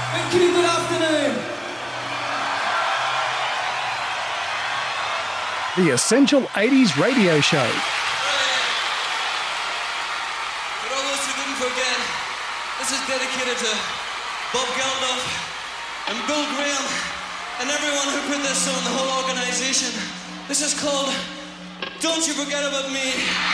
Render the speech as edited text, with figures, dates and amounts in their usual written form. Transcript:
Thank you, good afternoon. The Essential 80s Radio Show. For all those who didn't forget, this is dedicated to Bob Geldof and Bill Graham and everyone who put this on, the whole organization. This is called Don't You Forget About Me.